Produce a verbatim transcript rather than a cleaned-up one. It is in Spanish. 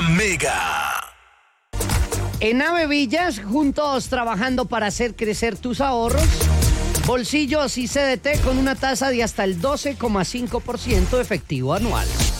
Mega. En Ave Villas, juntos trabajando para hacer crecer tus ahorros. Bolsillos y C D T con una tasa de hasta el doce coma cinco por ciento efectivo anual.